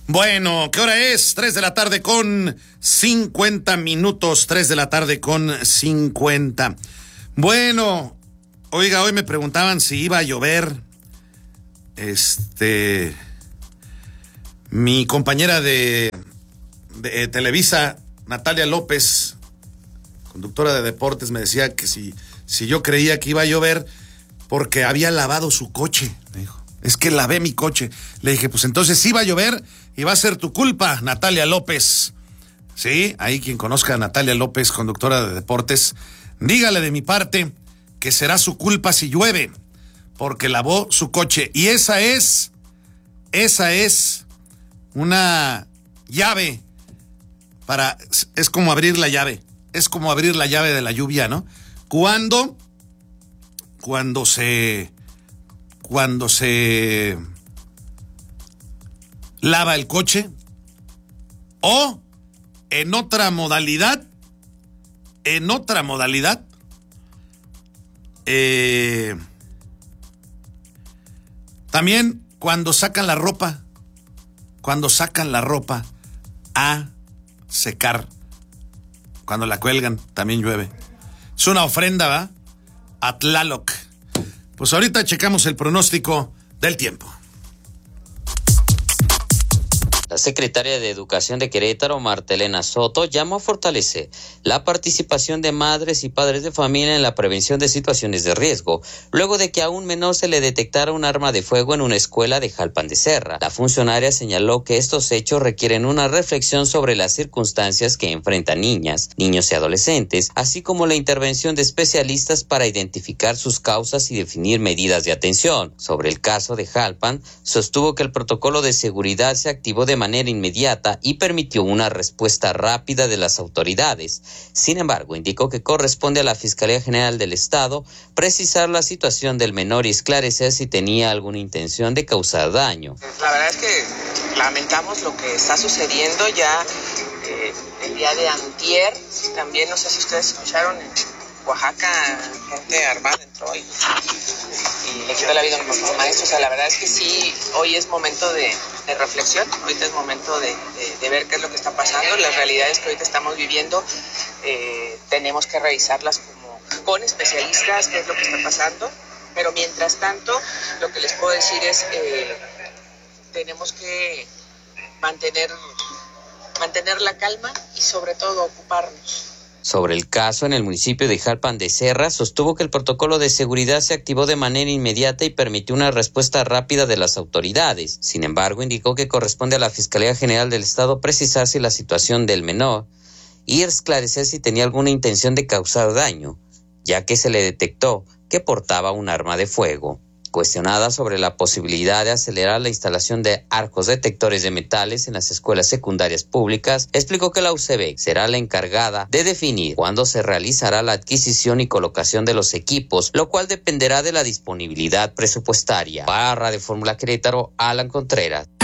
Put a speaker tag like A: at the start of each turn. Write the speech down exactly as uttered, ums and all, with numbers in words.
A: Bueno, ¿qué hora es? Tres de la tarde con cincuenta minutos. Tres de la tarde con cincuenta. Bueno, oiga, hoy me preguntaban si iba a llover. Este... Mi compañera de, de Televisa, Natalia López, conductora de deportes, me decía que si, si yo creía que iba a llover porque había lavado su coche. Me dijo, es que lavé mi coche. Le dije, pues entonces sí va a llover y va a ser tu culpa, Natalia López. Sí, ahí quien conozca a Natalia López, conductora de deportes, dígale de mi parte que será su culpa si llueve, porque lavó su coche. Y esa es, esa es una llave para, es como abrir la llave, es como abrir la llave de la lluvia, ¿no? Cuando, cuando se, cuando se lava el coche, o en otra modalidad, en otra modalidad, eh, también cuando sacan la ropa, cuando sacan la ropa a secar, cuando la cuelgan, también llueve. Es una ofrenda, ¿va? A Tlaloc. Pues ahorita checamos el pronóstico del tiempo.
B: La secretaria de Educación de Querétaro, Marta Elena Soto, llamó a fortalecer la participación de madres y padres de familia en la prevención de situaciones de riesgo, luego de que a un menor se le detectara un arma de fuego en una escuela de Jalpan de Serra. La funcionaria señaló que estos hechos requieren una reflexión sobre las circunstancias que enfrentan niñas, niños y adolescentes, así como la intervención de especialistas para identificar sus causas y definir medidas de atención. Sobre el caso de Jalpan, sostuvo que el protocolo de seguridad se activó de manera inmediata y permitió una respuesta rápida de las autoridades. Sin embargo, indicó que corresponde a la Fiscalía General del Estado precisar la situación del menor y esclarecer si tenía alguna intención de causar daño.
C: La verdad es que lamentamos lo que está sucediendo ya eh, el día de antier. También, no sé si ustedes escucharon, en Oaxaca gente armada entró y, y le quitó la vida a nuestros maestros. O sea, la verdad es que sí, hoy es momento de, de reflexión, ahorita es momento de, de, de ver qué es lo que está pasando. Las realidades que ahorita estamos viviendo eh, tenemos que revisarlas como con especialistas, qué es lo que está pasando. Pero mientras tanto, lo que les puedo decir es eh, tenemos que mantener, mantener la calma y sobre todo ocuparnos.
B: Sobre el caso en el municipio de Jalpan de Serra, sostuvo que el protocolo de seguridad se activó de manera inmediata y permitió una respuesta rápida de las autoridades. Sin embargo, indicó que corresponde a la Fiscalía General del Estado precisar si la situación del menor y esclarecer si tenía alguna intención de causar daño, ya que se le detectó que portaba un arma de fuego. Cuestionada sobre la posibilidad de acelerar la instalación de arcos detectores de metales en las escuelas secundarias públicas, explicó que la U C B será la encargada de definir cuándo se realizará la adquisición y colocación de los equipos, lo cual dependerá de la disponibilidad presupuestaria. Para Radio Fórmula Querétaro, Alan Contreras.